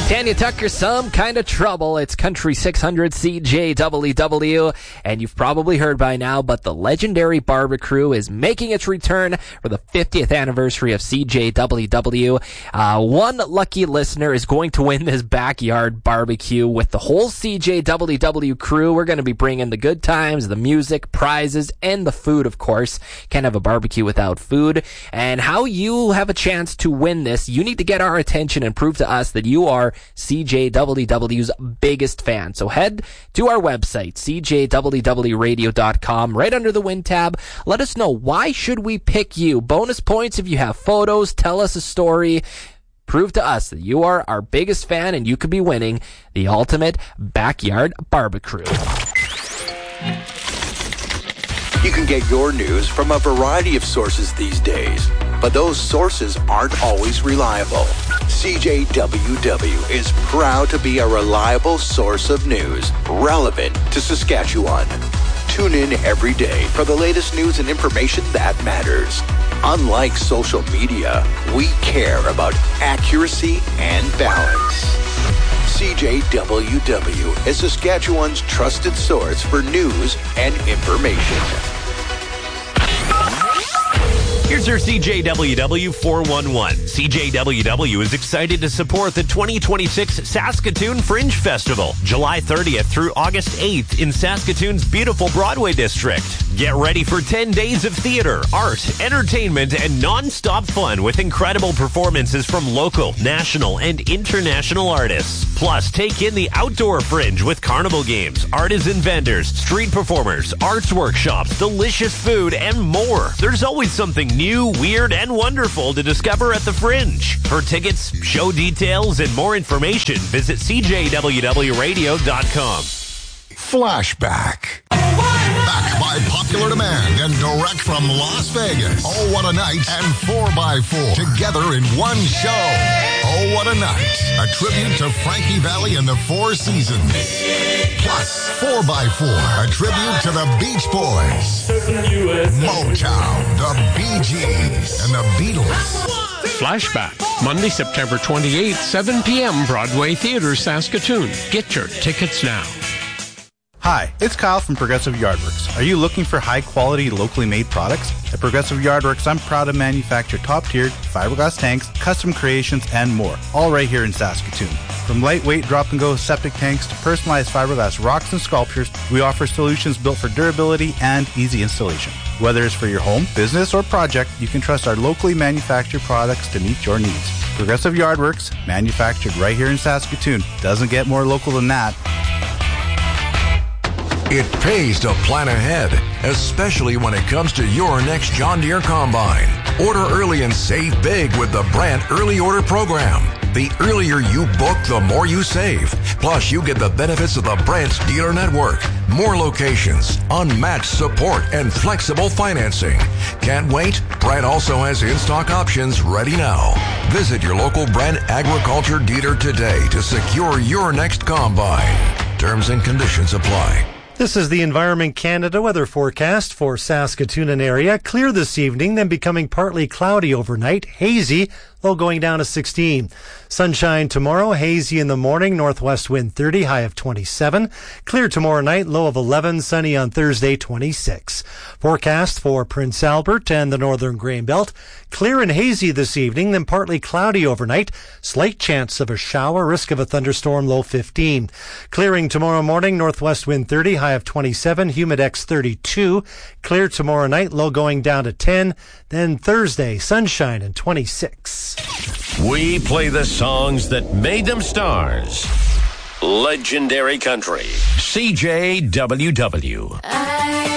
Tanya Tucker, Some Kind of Trouble. It's Country 600 CJWW, and you've probably heard by now, but the legendary Barbecue is making its return for the 50th anniversary of CJWW. One lucky listener is going to win this backyard barbecue with the whole CJWW crew. We're going to be bringing the good times, the music, prizes, and the food, of course. Can't have a barbecue without food. And how you have a chance to win this, you need to get our attention and prove to us that you are CJWW's biggest fan. So head to our website, cjwwradio.com, right under the win tab. Let us know, why should we pick you? Bonus points if you have photos. Tell us a story. Prove to us that you are our biggest fan and you could be winning the ultimate backyard barbecue. You can get your news from a variety of sources these days, but those sources aren't always reliable. CJWW is proud to be a reliable source of news relevant to Saskatchewan. Tune in every day for the latest news and information that matters. Unlike social media, we care about accuracy and balance. CJWW is Saskatchewan's trusted source for news and information. Here's your CJWW 411. CJWW is excited to support the 2026 Saskatoon Fringe Festival, July 30th through August 8th in Saskatoon's beautiful Broadway district. Get ready for 10 days of theater, art, entertainment, and non-stop fun with incredible performances from local, national, and international artists. Plus, take in the outdoor Fringe with carnival games, artisan vendors, street performers, arts workshops, delicious food, and more. There's always something new, weird, and wonderful to discover at the Fringe. For tickets, show details, and more information, visit cjwwradio.com. Flashback. Back by popular demand and direct from Las Vegas. Oh, what a night and 4x4 together in one show. Oh, what a night. A tribute to Frankie Valli and the Four Seasons. Plus 4x4, a tribute to the Beach Boys, Motown, the Bee Gees, and the Beatles. Flashback, Monday, September 28th, 7 p.m., Broadway Theatre, Saskatoon. Get your tickets now. Hi, it's Kyle from Progressive Yardworks. Are you looking for high-quality, locally made products? At Progressive Yardworks, I'm proud to manufacture top-tiered fiberglass tanks, custom creations, and more, all right here in Saskatoon. From lightweight drop-and-go septic tanks to personalized fiberglass rocks and sculptures, we offer solutions built for durability and easy installation. Whether it's for your home, business, or project, you can trust our locally manufactured products to meet your needs. Progressive Yardworks, manufactured right here in Saskatoon. Doesn't get more local than that. It pays to plan ahead, especially when it comes to your next John Deere combine. Order early and save big with the Brandt Early Order Program. The earlier you book, the more you save. Plus, you get the benefits of the Brandt dealer network, more locations, unmatched support, and flexible financing. Can't wait? Brandt also has in-stock options ready now. Visit your local Brandt agriculture dealer today to secure your next combine. Terms and conditions apply. This is the Environment Canada weather forecast for Saskatoon and area. Clear this evening, then becoming partly cloudy overnight. Hazy, low going down to 16. Sunshine tomorrow, hazy in the morning, northwest wind 30, high of 27. Clear tomorrow night, low of 11, sunny on Thursday, 26. Forecast for Prince Albert and the northern Grain Belt. Clear and hazy this evening, then partly cloudy overnight. Slight chance of a shower, risk of a thunderstorm, low 15. Clearing tomorrow morning, northwest wind 30, high of 27, humidex 32. Clear tomorrow night, low going down to 10. Then Thursday, sunshine and 26. We play the songs that made them stars. Legendary Country. CJWW.